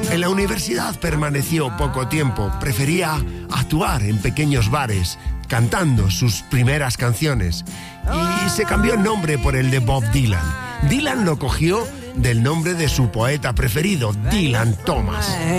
En la universidad permaneció poco tiempo. Prefería actuar en pequeños bares, cantando sus primeras canciones. Y se cambió el nombre por el de Bob Dylan. Dylan lo cogió del nombre de su poeta preferido, Dylan Thomas.